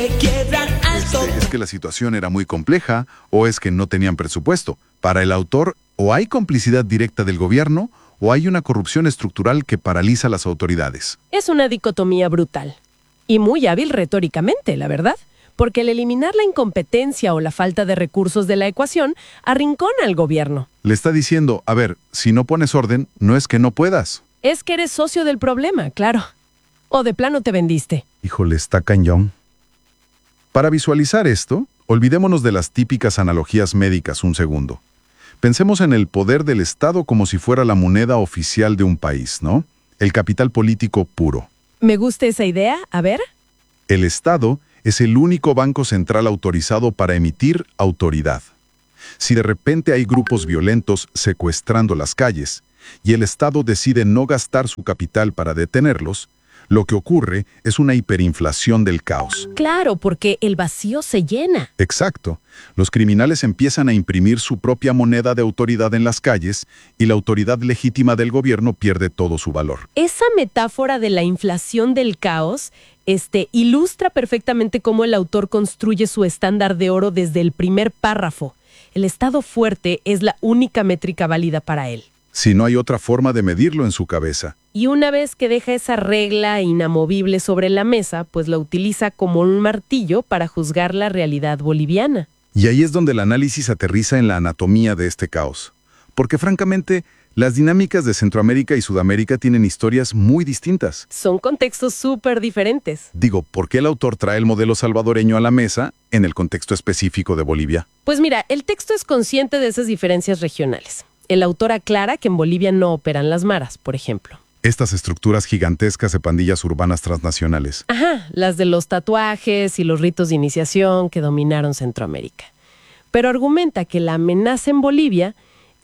¿Es que la situación era muy compleja o es que no tenían presupuesto? Para el autor, o hay complicidad directa del gobierno o hay una corrupción estructural que paraliza a las autoridades. Es una dicotomía brutal. Y muy hábil retóricamente, la verdad. Porque al eliminar la incompetencia o la falta de recursos de la ecuación, arrincona al gobierno. Le está diciendo, a ver, si no pones orden, no es que no puedas. Es que eres socio del problema, claro. O de plano te vendiste. Híjole, está cañón. Para visualizar esto, olvidémonos de las típicas analogías médicas un segundo. Pensemos en el poder del Estado como si fuera la moneda oficial de un país, ¿no? El capital político puro. Me gusta esa idea, a ver. El Estado es el único banco central autorizado para emitir autoridad. Si de repente hay grupos violentos secuestrando las calles y el Estado decide no gastar su capital para detenerlos, lo que ocurre es una hiperinflación del caos. Claro, porque el vacío se llena. Exacto. Los criminales empiezan a imprimir su propia moneda de autoridad en las calles y la autoridad legítima del gobierno pierde todo su valor. Esa metáfora de la inflación del caos, ilustra perfectamente cómo el autor construye su estándar de oro desde el primer párrafo. El Estado fuerte es la única métrica válida para él. Si no hay otra forma de medirlo en su cabeza. Y una vez que deja esa regla inamovible sobre la mesa, pues la utiliza como un martillo para juzgar la realidad boliviana. Y ahí es donde el análisis aterriza en la anatomía de este caos. Porque francamente, las dinámicas de Centroamérica y Sudamérica tienen historias muy distintas. Son contextos súper diferentes. Digo, ¿por qué el autor trae el modelo salvadoreño a la mesa en el contexto específico de Bolivia? Pues mira, el texto es consciente de esas diferencias regionales. El autor aclara que en Bolivia no operan las maras, por ejemplo. Estas estructuras gigantescas de pandillas urbanas transnacionales. Ajá, las de los tatuajes y los ritos de iniciación que dominaron Centroamérica. Pero argumenta que la amenaza en Bolivia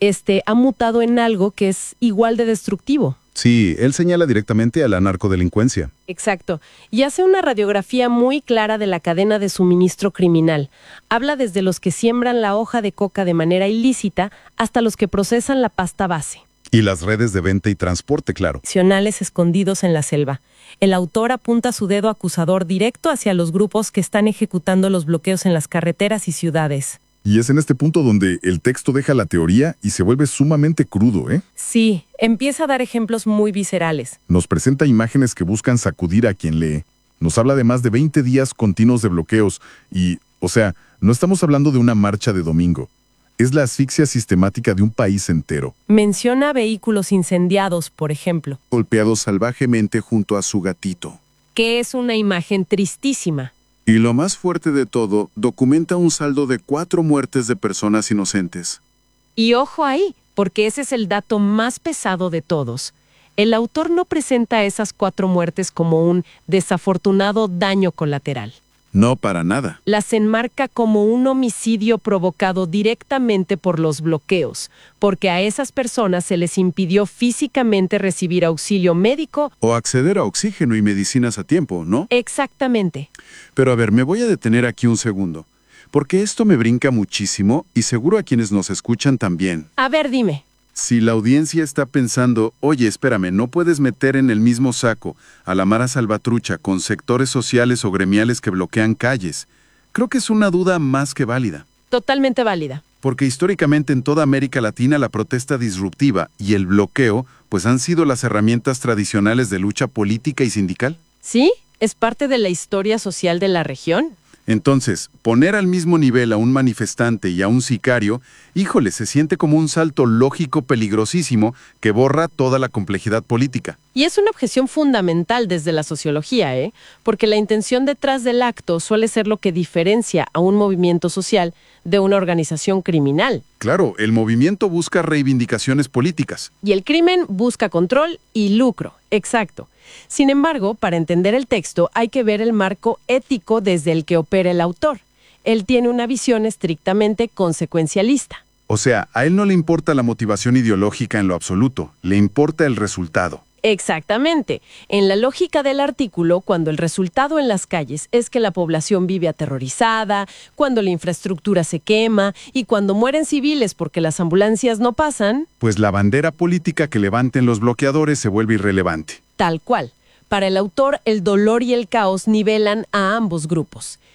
ha mutado en algo que es igual de destructivo. Sí, él señala directamente a la narcodelincuencia. Exacto. Y hace una radiografía muy clara de la cadena de suministro criminal. Habla desde los que siembran la hoja de coca de manera ilícita hasta los que procesan la pasta base. Y las redes de venta y transporte, claro. Nacionales escondidos en la selva. El autor apunta su dedo acusador directo hacia los grupos que están ejecutando los bloqueos en las carreteras y ciudades. Y es en este punto donde el texto deja la teoría y se vuelve sumamente crudo, ¿eh? Sí, empieza a dar ejemplos muy viscerales. Nos presenta imágenes que buscan sacudir a quien lee. Nos habla de más de 20 días continuos de bloqueos y, no estamos hablando de una marcha de domingo. Es la asfixia sistemática de un país entero. Menciona vehículos incendiados, por ejemplo. Golpeados salvajemente junto a su gatito. Que es una imagen tristísima. Y lo más fuerte de todo, documenta un saldo de 4 muertes de personas inocentes. Y ojo ahí, porque ese es el dato más pesado de todos. El autor no presenta esas 4 muertes como un desafortunado daño colateral. No, para nada. Las enmarca como un homicidio provocado directamente por los bloqueos, porque a esas personas se les impidió físicamente recibir auxilio médico o acceder a oxígeno y medicinas a tiempo, ¿no? Exactamente. Pero a ver, me voy a detener aquí un segundo, porque esto me brinca muchísimo y seguro a quienes nos escuchan también. A ver, dime. Si la audiencia está pensando, oye, espérame, no puedes meter en el mismo saco a la Mara Salvatrucha con sectores sociales o gremiales que bloquean calles, creo que es una duda más que válida. Totalmente válida. Porque históricamente en toda América Latina la protesta disruptiva y el bloqueo pues han sido las herramientas tradicionales de lucha política y sindical. Sí, es parte de la historia social de la región. Entonces, poner al mismo nivel a un manifestante y a un sicario, híjole, se siente como un salto lógico peligrosísimo que borra toda la complejidad política. Y es una objeción fundamental desde la sociología, porque la intención detrás del acto suele ser lo que diferencia a un movimiento social de una organización criminal. Claro, el movimiento busca reivindicaciones políticas. Y el crimen busca control y lucro, exacto. Sin embargo, para entender el texto hay que ver el marco ético desde el que opera el autor. Él tiene una visión estrictamente consecuencialista. O sea, a él no le importa la motivación ideológica en lo absoluto, le importa el resultado. Exactamente. En la lógica del artículo, cuando el resultado en las calles es que la población vive aterrorizada, cuando la infraestructura se quema y cuando mueren civiles porque las ambulancias no pasan, pues la bandera política que levanten los bloqueadores se vuelve irrelevante. Tal cual. Para el autor, el dolor y el caos nivelan a ambos grupos.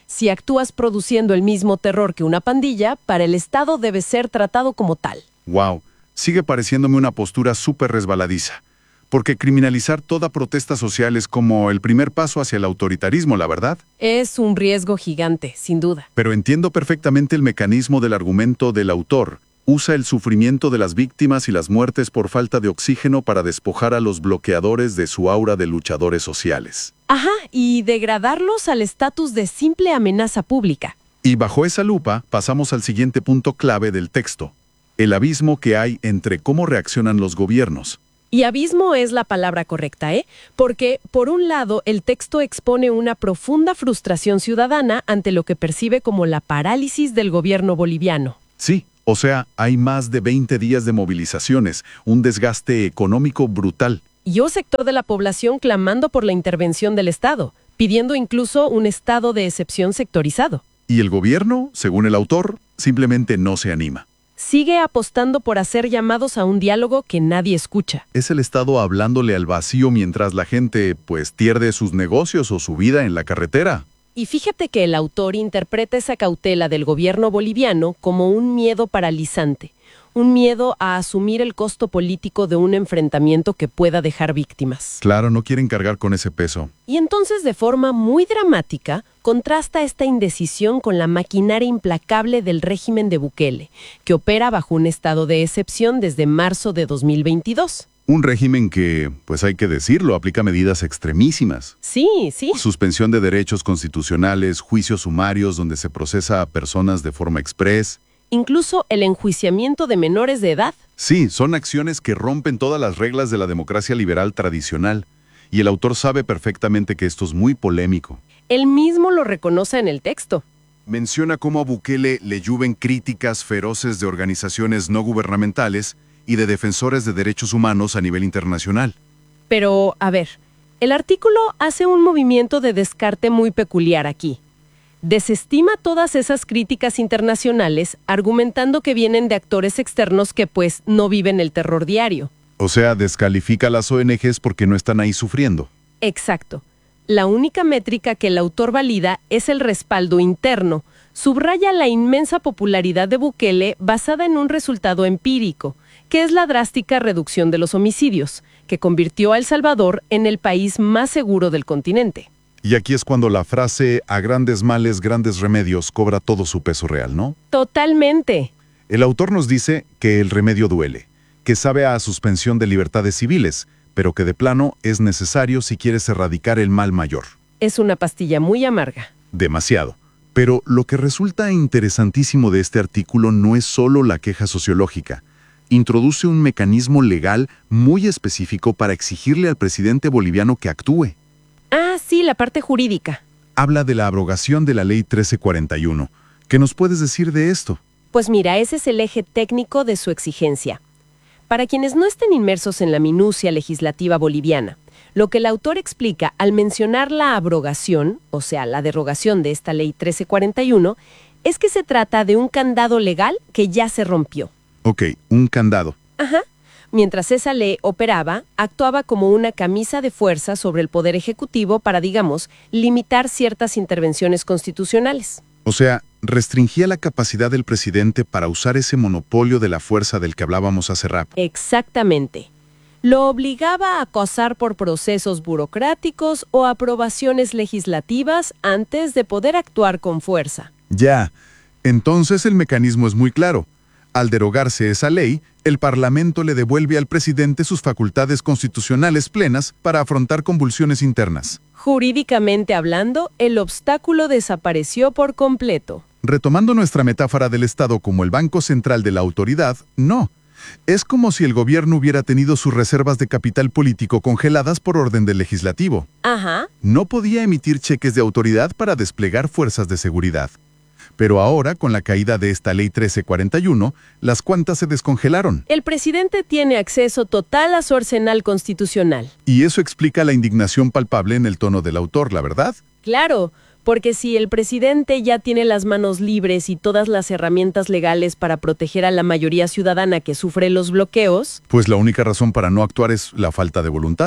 Si actúas produciendo el mismo terror que una pandilla, para el Estado debes ser tratado como tal. Wow, sigue pareciéndome una postura súper resbaladiza. Porque criminalizar toda protesta social es como el primer paso hacia el autoritarismo, la verdad. Es un riesgo gigante, sin duda. Pero entiendo perfectamente el mecanismo del argumento del autor. Usa el sufrimiento de las víctimas y las muertes por falta de oxígeno para despojar a los bloqueadores de su aura de luchadores sociales. Ajá, y degradarlos al estatus de simple amenaza pública. Y bajo esa lupa pasamos al siguiente punto clave del texto. El abismo que hay entre cómo reaccionan los gobiernos. Y abismo es la palabra correcta, ¿eh? Porque, por un lado, el texto expone una profunda frustración ciudadana ante lo que percibe como la parálisis del gobierno boliviano. Sí, o sea, hay más de 20 días de movilizaciones, un desgaste económico brutal. Y un sector de la población clamando por la intervención del Estado, pidiendo incluso un estado de excepción sectorizado. Y el gobierno, según el autor, simplemente no se anima. Sigue apostando por hacer llamados a un diálogo que nadie escucha. Es el Estado hablándole al vacío mientras la gente, pierde sus negocios o su vida en la carretera. Y fíjate que el autor interpreta esa cautela del gobierno boliviano como un miedo paralizante, un miedo a asumir el costo político de un enfrentamiento que pueda dejar víctimas. Claro, no quieren cargar con ese peso. Y entonces, de forma muy dramática, contrasta esta indecisión con la maquinaria implacable del régimen de Bukele, que opera bajo un estado de excepción desde marzo de 2022. Un régimen que, hay que decirlo, aplica medidas extremísimas. Sí. Suspensión de derechos constitucionales, juicios sumarios donde se procesa a personas de forma express. Incluso el enjuiciamiento de menores de edad. Sí, son acciones que rompen todas las reglas de la democracia liberal tradicional. Y el autor sabe perfectamente que esto es muy polémico. Él mismo lo reconoce en el texto. Menciona cómo a Bukele le llueven críticas feroces de organizaciones no gubernamentales y de defensores de derechos humanos a nivel internacional. Pero, a ver, el artículo hace un movimiento de descarte muy peculiar aquí. Desestima todas esas críticas internacionales, argumentando que vienen de actores externos que, no viven el terror diario. O sea, descalifica a las ONGs porque no están ahí sufriendo. Exacto. La única métrica que el autor valida es el respaldo interno. Subraya la inmensa popularidad de Bukele basada en un resultado empírico, que es la drástica reducción de los homicidios, que convirtió a El Salvador en el país más seguro del continente. Y aquí es cuando la frase «a grandes males, grandes remedios» cobra todo su peso real, ¿no? Totalmente. El autor nos dice que el remedio duele, que sabe a suspensión de libertades civiles, pero que de plano es necesario si quieres erradicar el mal mayor. Es una pastilla muy amarga. Demasiado. Pero lo que resulta interesantísimo de este artículo no es solo la queja sociológica. Introduce un mecanismo legal muy específico para exigirle al presidente boliviano que actúe. Ah, sí, la parte jurídica. Habla de la abrogación de la Ley 1341. ¿Qué nos puedes decir de esto? Pues mira, ese es el eje técnico de su exigencia. Para quienes no estén inmersos en la minucia legislativa boliviana, lo que el autor explica al mencionar la abrogación, o sea, la derogación de esta Ley 1341, es que se trata de un candado legal que ya se rompió. Ok, un candado. Ajá. Mientras esa ley operaba, actuaba como una camisa de fuerza sobre el Poder Ejecutivo para, digamos, limitar ciertas intervenciones constitucionales. O sea, restringía la capacidad del presidente para usar ese monopolio de la fuerza del que hablábamos hace rato. Exactamente. Lo obligaba a acosar por procesos burocráticos o aprobaciones legislativas antes de poder actuar con fuerza. Ya. Entonces el mecanismo es muy claro. Al derogarse esa ley, el Parlamento le devuelve al presidente sus facultades constitucionales plenas para afrontar convulsiones internas. Jurídicamente hablando, el obstáculo desapareció por completo. Retomando nuestra metáfora del Estado como el banco central de la autoridad, no. Es como si el gobierno hubiera tenido sus reservas de capital político congeladas por orden del legislativo. Ajá. No podía emitir cheques de autoridad para desplegar fuerzas de seguridad. Pero ahora, con la caída de esta Ley 1341, las cuentas se descongelaron. El presidente tiene acceso total a su arsenal constitucional. Y eso explica la indignación palpable en el tono del autor, ¿la verdad? Claro, porque si el presidente ya tiene las manos libres y todas las herramientas legales para proteger a la mayoría ciudadana que sufre los bloqueos... Pues la única razón para no actuar es la falta de voluntad.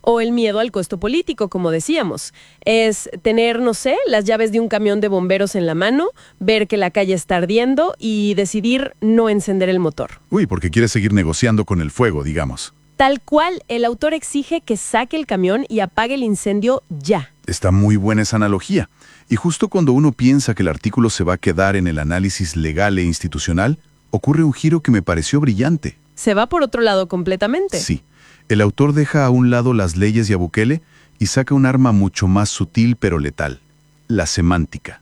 O el miedo al costo político, como decíamos. Es tener, no sé, las llaves de un camión de bomberos en la mano, ver que la calle está ardiendo y decidir no encender el motor. Uy, porque quiere seguir negociando con el fuego, digamos. Tal cual, el autor exige que saque el camión y apague el incendio ya. Está muy buena esa analogía. Y justo cuando uno piensa que el artículo se va a quedar en el análisis legal e institucional, ocurre un giro que me pareció brillante. Se va por otro lado completamente. Sí. El autor deja a un lado las leyes y a Bukele y saca un arma mucho más sutil pero letal, la semántica.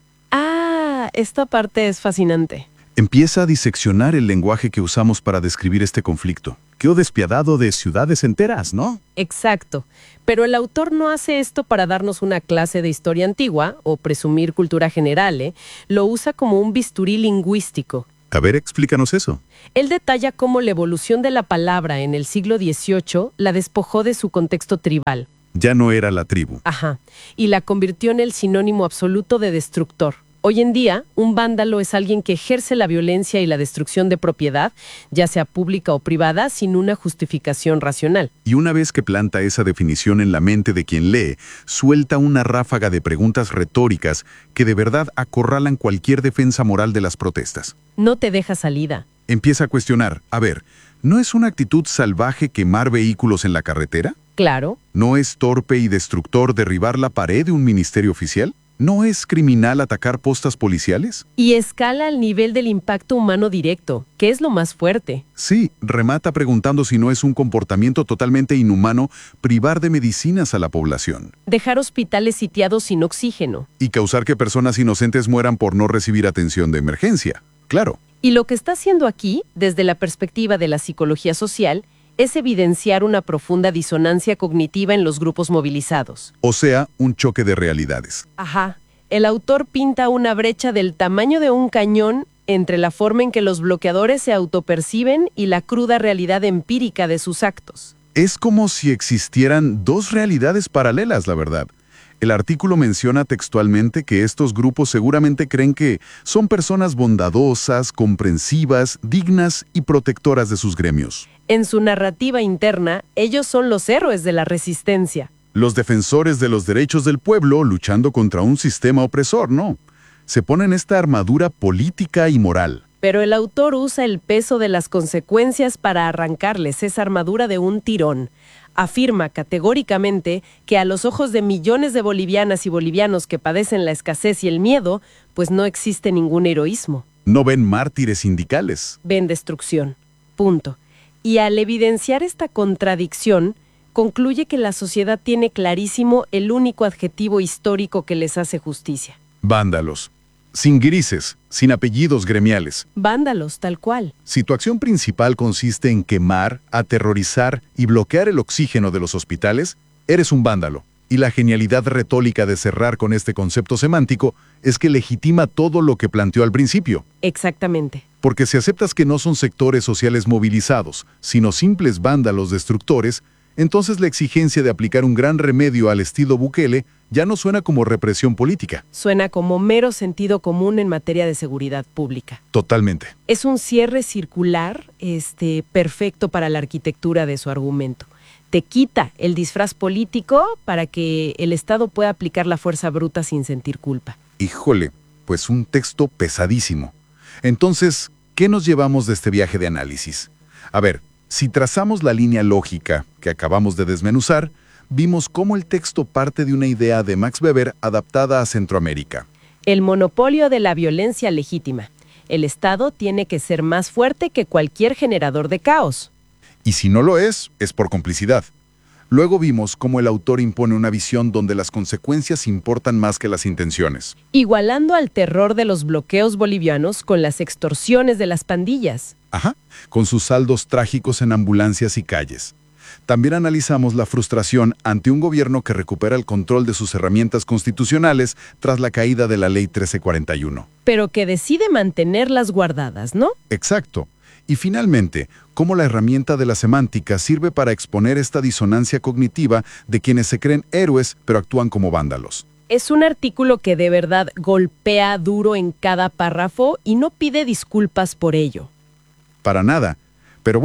Ah, esta parte es fascinante. Empieza a diseccionar el lenguaje que usamos para describir este conflicto. Quedó despiadado de ciudades enteras, ¿no? Exacto. Pero el autor no hace esto para darnos una clase de historia antigua o presumir cultura general, ¿eh? Lo usa como un bisturí lingüístico. A ver, explícanos eso. Él detalla cómo la evolución de la palabra en el siglo XVIII la despojó de su contexto tribal. Ya no era la tribu. Ajá. Y la convirtió en el sinónimo absoluto de destructor. Hoy en día, un vándalo es alguien que ejerce la violencia y la destrucción de propiedad, ya sea pública o privada, sin una justificación racional. Y una vez que planta esa definición en la mente de quien lee, suelta una ráfaga de preguntas retóricas que de verdad acorralan cualquier defensa moral de las protestas. No te deja salida. Empieza a cuestionar, a ver, ¿no es una actitud salvaje quemar vehículos en la carretera? Claro. ¿No es torpe y destructor derribar la pared de un ministerio oficial? ¿No es criminal atacar postas policiales? Y escala al nivel del impacto humano directo, que es lo más fuerte. Sí, remata preguntando si no es un comportamiento totalmente inhumano privar de medicinas a la población. Dejar hospitales sitiados sin oxígeno. Y causar que personas inocentes mueran por no recibir atención de emergencia. Claro. Y lo que está haciendo aquí, desde la perspectiva de la psicología social, es evidenciar una profunda disonancia cognitiva en los grupos movilizados. O sea, un choque de realidades. Ajá. El autor pinta una brecha del tamaño de un cañón entre la forma en que los bloqueadores se autoperciben y la cruda realidad empírica de sus actos. Es como si existieran dos realidades paralelas, la verdad. El artículo menciona textualmente que estos grupos seguramente creen que son personas bondadosas, comprensivas, dignas y protectoras de sus gremios. En su narrativa interna, ellos son los héroes de la resistencia. Los defensores de los derechos del pueblo luchando contra un sistema opresor, ¿no? Se ponen esta armadura política y moral. Pero el autor usa el peso de las consecuencias para arrancarles esa armadura de un tirón. Afirma categóricamente que a los ojos de millones de bolivianas y bolivianos que padecen la escasez y el miedo, pues no existe ningún heroísmo. No ven mártires sindicales. Ven destrucción. Punto. Y al evidenciar esta contradicción, concluye que la sociedad tiene clarísimo el único adjetivo histórico que les hace justicia. Vándalos. Sin grises, sin apellidos gremiales. Vándalos, tal cual. Si tu acción principal consiste en quemar, aterrorizar y bloquear el oxígeno de los hospitales, eres un vándalo. Y la genialidad retórica de cerrar con este concepto semántico es que legitima todo lo que planteó al principio. Exactamente. Porque si aceptas que no son sectores sociales movilizados, sino simples vándalos destructores, entonces la exigencia de aplicar un gran remedio al estilo Bukele ya no suena como represión política. Suena como mero sentido común en materia de seguridad pública. Totalmente. Es un cierre circular, perfecto para la arquitectura de su argumento. Te quita el disfraz político para que el Estado pueda aplicar la fuerza bruta sin sentir culpa. Híjole, pues un texto pesadísimo. Entonces, ¿qué nos llevamos de este viaje de análisis? A ver, si trazamos la línea lógica que acabamos de desmenuzar, vimos cómo el texto parte de una idea de Max Weber adaptada a Centroamérica. El monopolio de la violencia legítima. El Estado tiene que ser más fuerte que cualquier generador de caos. Y si no lo es por complicidad. Luego vimos cómo el autor impone una visión donde las consecuencias importan más que las intenciones. Igualando al terror de los bloqueos bolivianos con las extorsiones de las pandillas. Ajá, con sus saldos trágicos en ambulancias y calles. También analizamos la frustración ante un gobierno que recupera el control de sus herramientas constitucionales tras la caída de la Ley 1341. Pero que decide mantenerlas guardadas, ¿no? Exacto. Y finalmente, cómo la herramienta de la semántica sirve para exponer esta disonancia cognitiva de quienes se creen héroes pero actúan como vándalos. Es un artículo que de verdad golpea duro en cada párrafo y no pide disculpas por ello. Para nada. Pero bueno,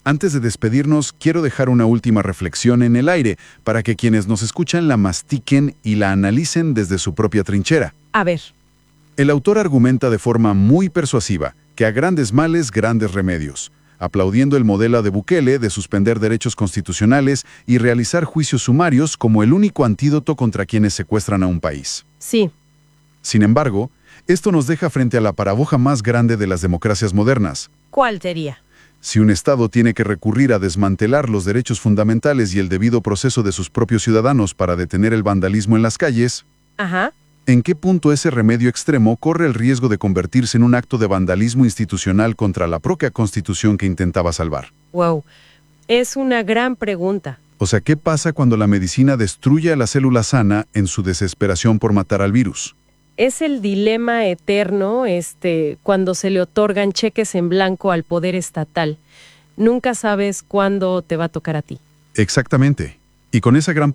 Antes de despedirnos, quiero dejar una última reflexión en el aire para que quienes nos escuchan la mastiquen y la analicen desde su propia trinchera. A ver. El autor argumenta de forma muy persuasiva que a grandes males, grandes remedios, aplaudiendo el modelo de Bukele de suspender derechos constitucionales y realizar juicios sumarios como el único antídoto contra quienes secuestran a un país. Sí. Sin embargo, esto nos deja frente a la paradoja más grande de las democracias modernas. ¿Cuál sería? Si un Estado tiene que recurrir a desmantelar los derechos fundamentales y el debido proceso de sus propios ciudadanos para detener el vandalismo en las calles, Ajá. ¿en qué punto ese remedio extremo corre el riesgo de convertirse en un acto de vandalismo institucional contra la propia Constitución que intentaba salvar? Wow. Es una gran pregunta. O sea, ¿qué pasa cuando la medicina destruye a la célula sana en su desesperación por matar al virus? Es el dilema eterno, cuando se le otorgan cheques en blanco al poder estatal. Nunca sabes cuándo te va a tocar a ti. Exactamente. Y con esa gran